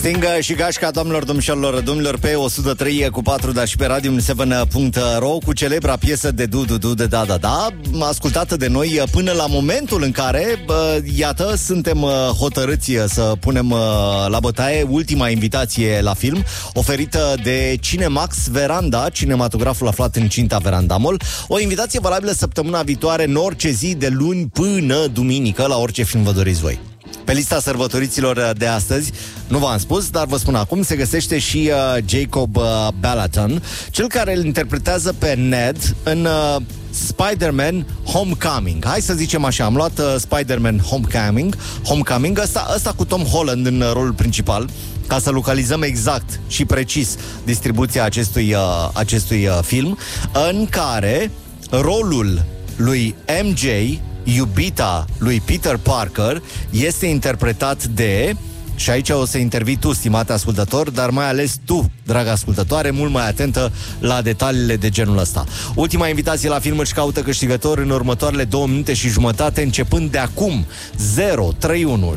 Sting și Gașca, doamnelor, domnilor, pe 103 cu 4, dar și pe radio7.ro cu celebra piesă de du, de da, ascultată de noi până la momentul în care, iată, suntem hotărâți să punem la bătaie ultima invitație la film, oferită de Cinemax Veranda, cinematograful aflat în Cinta Verandamol, o invitație valabilă săptămâna viitoare, în orice zi, de luni până duminică, la orice film vă doriți voi. Pe lista sărbătoriților de astăzi, nu v-am spus, dar vă spun acum, se găsește și Jacob Batalon, cel care îl interpretează pe Ned în Spider-Man Homecoming. Hai să zicem așa, am luat Spider-Man Homecoming, ăsta cu Tom Holland în rolul principal, ca să localizăm exact și precis distribuția acestui film, în care rolul lui MJ, iubita lui Peter Parker, este interpretat de, și aici o să intervii tu, stimate ascultător, dar mai ales tu, dragă ascultătoare, mult mai atentă la detaliile de genul ăsta. Ultima invitație la film își caută câștigător în următoarele 2 minute și jumătate, începând de acum. 031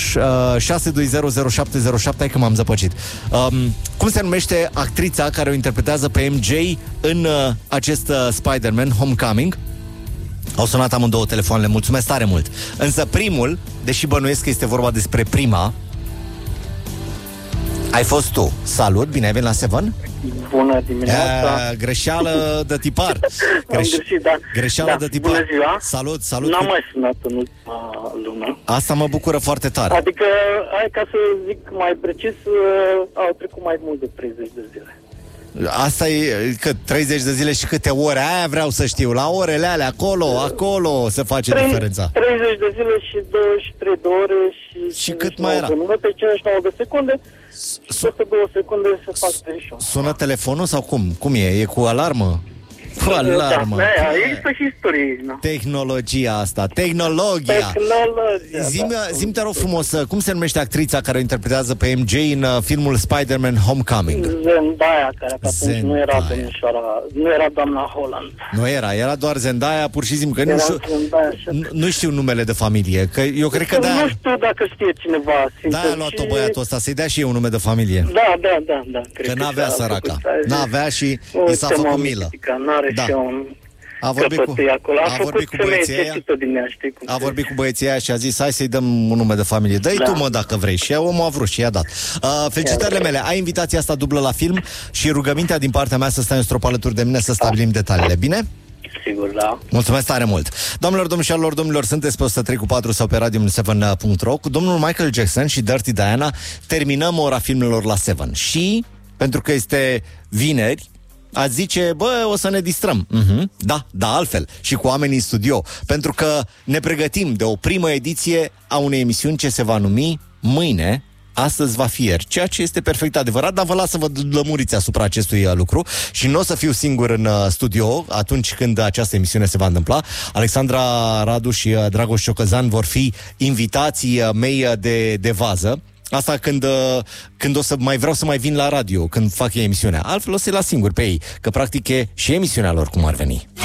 6200707. Hai că m-am zăpăcit. Cum se numește actrița care o interpretează pe MJ în acest Spider-Man Homecoming? Au sunat amândouă telefoanele, mulțumesc tare mult. Însă primul, deși bănuiesc că este vorba despre prima, ai fost tu. Salut, bine ai venit la Seven? Bună dimineața. Greșeală de tipar. Am greșit, da. Greșeală de tipar. Bună ziua. Salut. N-am mai sunat în ultima lună. Asta mă bucură foarte tare. Adică, hai ca să zic mai precis, au trecut mai mult de 30 de zile. Asta e, că 30 de zile și câte ore? Aia vreau să știu. La orele alea, acolo se face diferența. 30 de zile și 23 de ore și cât mai era? Minute, 59 de secunde. Peste 2 secunde se fac 31. Sună telefonul sau cum? Cum e? E cu alarmă? Cu alarmă. Da, există și istorie. No? Tehnologia asta. Tehnologia. Zi-mi, te rog frumos, cum se numește actrița care o interpretează pe MJ în filmul Spider-Man Homecoming? Zendaya, care pe atunci nu era domnișoara, nu era doamna Holland. Nu era doar Zendaya, pur și simplu, că nu știu numele de familie, că eu cred că nu știu dacă știe cineva. Da, a luat-o băiatul ăsta, să-i dea și eu un nume de familie. Da. Că n-avea săraca. N-avea și i s-a făcut milă. Da. A vorbit cu băieții aia și a zis, hai să-i dăm un nume de familie. Dă-i tu, mă, dacă vrei. Și omul a vrut și i-a dat. Felicitările mele. Ai invitația asta dublă la film și rugămintea din partea mea să stai în strop alături de mine să stabilim detaliile. Bine? Sigur, da. Mulțumesc tare mult. Doamnelor, domnilor, sunteți pe 103 cu 4 sau pe radio7.ro. Cu domnul Michael Jackson și Dirty Diana terminăm ora filmelor la 7. Și, pentru că este vineri, ați zice, o să ne distrăm. Da, altfel. Și cu oamenii în studio. Pentru că ne pregătim de o primă ediție a unei emisiuni ce se va numi Mâine, astăzi va fi ieri. Ceea ce este perfect adevărat, dar vă las să vă lămuriți asupra acestui lucru. Și nu o să fiu singur în studio atunci când această emisiune se va întâmpla. Alexandra Radu și Dragoș Ciocăzan vor fi invitații mei de vază. Asta când o să mai vreau să mai vin la radio, când fac ei emisiunea. Altfel o să-i las singur pe ei, că practic e și emisiunea lor cum ar veni.